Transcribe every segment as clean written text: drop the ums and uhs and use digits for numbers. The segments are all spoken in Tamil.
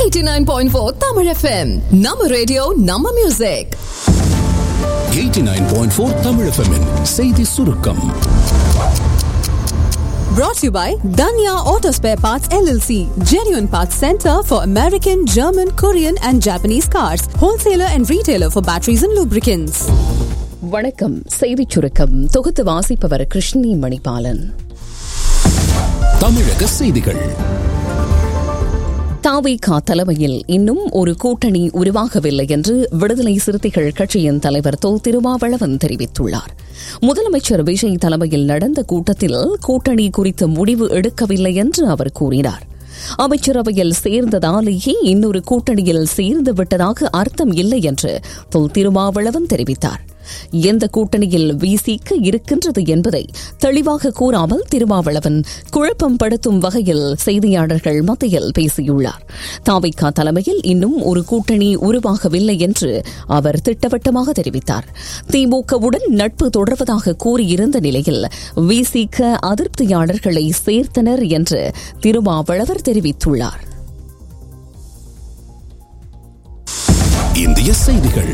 89.4 Tamil FM. Nama radio, Nama music. 89.4 Tamil FM -இன் செய்தி சுருக்கம். Brought to you by Danya Auto Spare Parts LLC, genuine parts center for American, German, Korean and Japanese cars, wholesaler and retailer for batteries and lubricants. வணக்கம். செய்திச் சுருக்கம் தொகுத்து வாசிப்பவர் கிருஷ்ணி மணிபாலன். தமிழக செய்திகள். தாவேகா தலைமையில் இன்னும் ஒரு கூட்டணி உருவாகவில்லை என்று விடுதலை சிறுத்தைகள் கட்சியின் தலைவர் தொல் திருமாவளவன் தெரிவித்துள்ளார். முதலமைச்சர் விஜய் தலைமையில் நடந்த கூட்டத்தில் கூட்டணி குறித்து முடிவு எடுக்கவில்லை என்று அவர் கூறினார். அமைச்சரவையில் சேர்ந்ததாலேயே இன்னொரு கூட்டணியில் சேர்ந்து விட்டதாக அர்த்தம் இல்லை என்று தொல் திருமாவளவன் தெரிவித்தார். எந்த கூட்டணியில் விசிக இருக்கின்றது என்பதை தெளிவாக கூறாமல் திருமாவளவன் குழப்பம் படுத்தும் வகையில் செய்தியாளர்கள் மத்தியில் பேசியுள்ளார். தாவேகா தலைமையில் இன்னும் ஒரு கூட்டணி உருவாகவில்லை என்று அவர் திட்டவட்டமாக தெரிவித்தார். திமுகவுடன் நட்பு தொடர்வதாக கூறியிருந்த நிலையில் விசிக அதிருப்தியாளர்களை சேர்த்தனர் என்று திருமாவளவர் தெரிவித்துள்ளார். இந்திய செய்திகள்.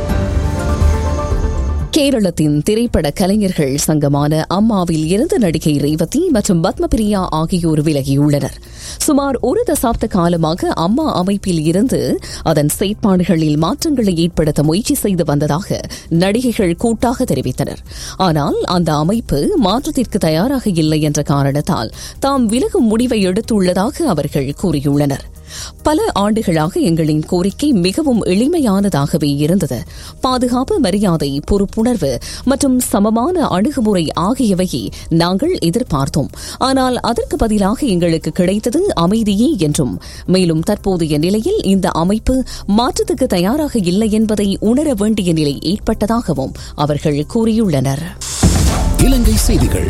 கேரளத்தின் திரைப்பட கலைஞர்கள் சங்கமான அம்மாவில் இருந்து நடிகை ரேவதி மற்றும் பத்மபிரியா ஆகியோர் விலகியுள்ளனர். சுமார் ஒரு தசாப்த காலமாக அம்மா அமைப்பில் இருந்து அதன் செயற்பாடுகளில் மாற்றங்களை ஏற்படுத்த முயற்சி செய்து வந்ததாக நடிகைகள் கூட்டாக தெரிவித்தனர். ஆனால் அந்த அமைப்பு மாற்றத்திற்கு தயாராக இல்லை என்ற காரணத்தால் தாம் விலகும் முடிவை எடுத்துள்ளதாக அவர்கள் கூறியுள்ளனர். பல ஆண்டுகளாக எங்களின் கோரிக்கை மிகவும் எளிமையானதாகவே இருந்தது. பாதுகாப்பு, மரியாதை, பொறுப்புணர்வு மற்றும் சமமான அணுகுமுறை ஆகியவையே நாங்கள் எதிர்பார்த்தோம். ஆனால் அதற்கு பதிலாக எங்களுக்கு கிடைத்தது அமைதியே என்றும், மேலும் தற்போதைய நிலையில் இந்த அமைப்பு மாற்றத்துக்கு தயாராக இல்லை என்பதை உணர வேண்டிய நிலை ஏற்பட்டதாகவும் அவர்கள் கூறியுள்ளனர். இலங்கை செய்திகள்.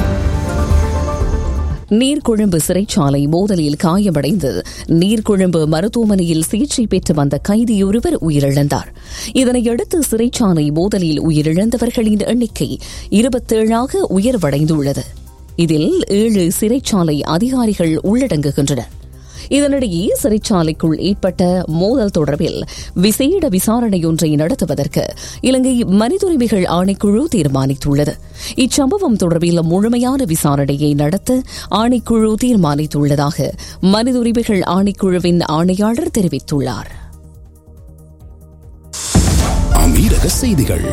நீர்கொழும்பு சிறைச்சாலை மோதலில் காயமடைந்து நீர்கொழும்பு மருத்துவமனையில் சிகிச்சை பெற்று வந்த கைதியொருவர் உயிரிழந்தார். இதனையடுத்து சிறைச்சாலை மோதலில் உயிரிழந்தவர்களின் எண்ணிக்கை 27ஆக உயர்வடைந்துள்ளது. இதில் 7 சிறைச்சாலை அதிகாரிகள் உள்ளடங்குகின்றனர். இதனிடையே சிறைச்சாலைக்குள் ஏற்பட்ட மோதல் தொடர்பில் விசேட விசாரணையொன்றை நடத்துவதற்கு இலங்கை மனித உரிமைகள் ஆணைக்குழு தீர்மானித்துள்ளது. இச்சம்பவம் தொடர்பில் முழுமையான விசாரணையை நடத்த ஆணைக்குழு தீர்மானித்துள்ளதாக மனித உரிமைகள் ஆணைக்குழுவின் ஆணையாளர் தெரிவித்துள்ளார். அமீரக செய்திகள்.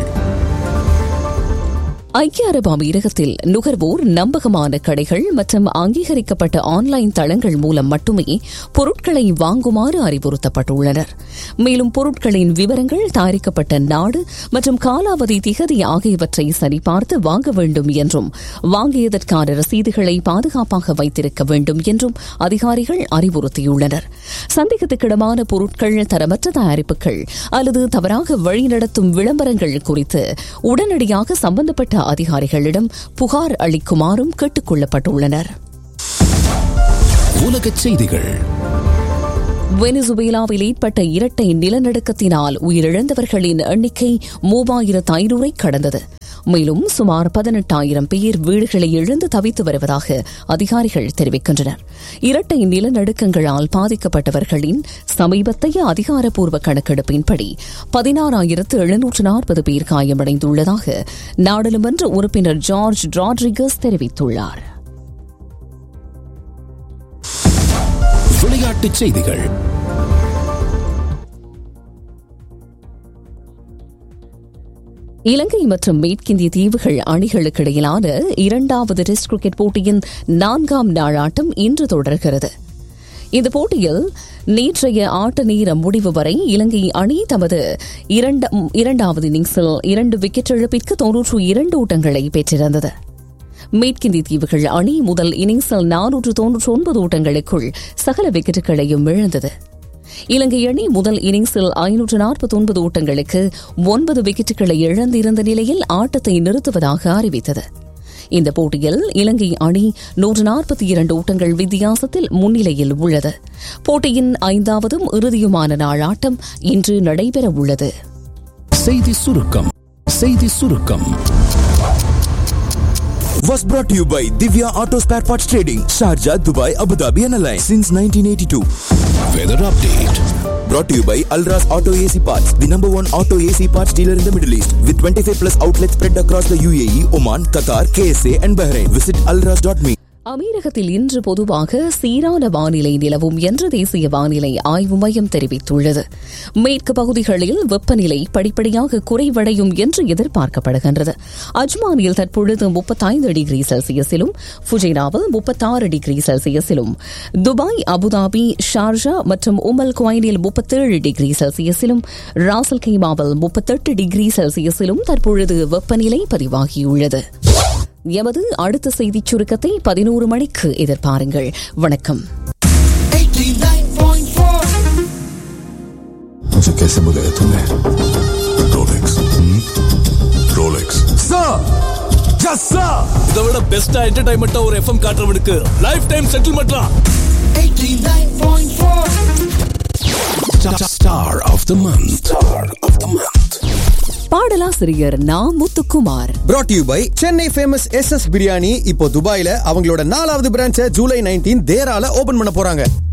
ஐக்கிய அரபு அமீரகத்தில் நுகர்வோர் நம்பகமான கடைகள் மற்றும் அங்கீகரிக்கப்பட்ட ஆன்லைன் தளங்கள் மூலம் மட்டுமே பொருட்களை வாங்குமாறு அறிவுறுத்தப்பட்டுள்ளனர். மேலும் பொருட்களின் விவரங்கள், தயாரிக்கப்பட்ட நாடு மற்றும் காலாவதி திகதி ஆகியவற்றை சரிபார்த்து வாங்க வேண்டும் என்றும், வாங்கியதற்கான ரசீதுகளை பாதுகாப்பாக வைத்திருக்க வேண்டும் என்றும் அதிகாரிகள் அறிவுறுத்தியுள்ளனர். சந்தேகத்துக்கிடமான பொருட்கள், தரமற்ற தயாரிப்புகள் அல்லது தவறாக வழிநடத்தும் விளம்பரங்கள் குறித்து உடனடியாக சம்பந்தப்பட்ட அதிகாரிகளிடம் புகார் அளிக்குமாறும் கேட்டுக் கொள்ளப்பட்டுள்ளனர். உலகச் செய்திகள். வெனிசுவேலாவில் ஏற்பட்ட இரட்டை நிலநடுக்கத்தினால் உயிரிழந்தவர்களின் எண்ணிக்கை 3500 கடந்தது. மேலும் சுமார் 18,000 பேர் வீடுகளை இழந்து தவித்து வருவதாக அதிகாரிகள் தெரிவிக்கின்றனர். இரட்டை நிலநடுக்கங்களால் பாதிக்கப்பட்டவர்களின் சமீபத்தைய அதிகாரப்பூர்வ கணக்கெடுப்பின்படி 16,740 பேர் காயமடைந்துள்ளதாக நாடாளுமன்ற உறுப்பினர் ஜார்ஜ் ராட்ரிகஸ் தெரிவித்துள்ளார். விளையாட்டுச் செய்திகள். இலங்கை மற்றும் மேற்கிந்திய தீவுகள் அணிகளுக்கு இடையிலான 2வது டெஸ்ட் கிரிக்கெட் போட்டியின் 4ஆம் நாள் ஆட்டம் இன்று தொடர்கிறது. இந்த போட்டியில் நேற்றைய ஆட்ட நேர முடிவு வரை இலங்கை அணி தமது இரண்டாவது இன்னிங்ஸில் 2 விக்கெட் இழப்பிற்கு 92 ஓட்டங்களை பெற்றிருந்தது. மேற்கிந்திய தீவுகள் அணி முதல் இன்னிங்ஸில் 499 ஓட்டங்களுக்குள் சகல விக்கெட்டுகளையும் இழந்தது. இலங்கை அணி முதல் இன்னிங்ஸில் 549 ஓட்டங்களுக்கு 9 விக்கெட்டுகளை இழந்திருந்த நிலையில் ஆட்டத்தை நிறுத்துவதாக அறிவித்தது. இந்த போட்டியில் இலங்கை அணி 142 ஓட்டங்கள் வித்தியாசத்தில் முன்னிலையில் உள்ளது. போட்டியின் 5வதும் இறுதியுமான நாள் ஆட்டம் இன்று நடைபெற உள்ளது. செய்தி சுருக்கம். was brought to you by Divya Auto Spare Parts Trading, Sharjah, Dubai, Abu Dhabi and Alliance since 1982. Weather update. Brought to you by Alras Auto AC Parts, the number one auto AC parts dealer in the Middle East with 25 plus outlets spread across the UAE, Oman, Qatar, KSA and Bahrain. Visit alras.me. அமீரகத்தில் இன்று பொதுவாக சீரான வானிலை நிலவும் என்று தேசிய வானிலை ஆய்வு மையம் தெரிவித்துள்ளது. மேற்கு பகுதிகளில் வெப்பநிலை படிப்படியாக குறைவடையும் என்று எதிர்பார்க்கப்படுகின்றது. அஜ்மானில் தற்பொழுது 35 degree செல்சியஸிலும், ஃபுஜைராவில் 36 degree செல்சியஸிலும், Dubai, Abu Dhabi, Sharjah மற்றும் உமல் குவைனில் 37 டிகிரி செல்சியஸிலும், ராசல் கைமாவில் 38 டிகிரி செல்சியஸிலும் தற்பொழுது வெப்பநிலை பதிவாகியுள்ளது. எமது அடுத்த செய்திச் சுருக்கத்தை 11 மணிக்கு எதிர்பாருங்கள். வணக்கம். मुझे कैसे बुलाया तूने? रोलेक्स रोलेक्स இதை விட பெஸ்டா என்டர்டைன்மெண்டா ஒரு FM காட்டுறவனுக்கு life time செட்டில்மெண்ட்லாம். 89.4 Star of the month. பாடலாசிரியர் நா. Muthukumar. brought to you by Chennai famous SS biryani இப்போ துபாயில அவங்களோட 4வது பிரான்ச்சை ஜூலை 19 தேரால ஓபன் பண்ண போறாங்க.